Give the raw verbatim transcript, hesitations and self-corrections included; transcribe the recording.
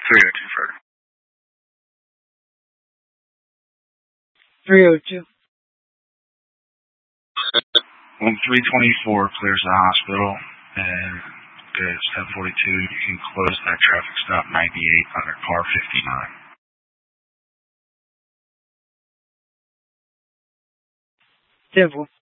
three oh two further. three oh two. One three twenty-four clears the hospital, and goes ten forty-two. You can close that traffic stop ninety-eight under car fifty-nine. ten four.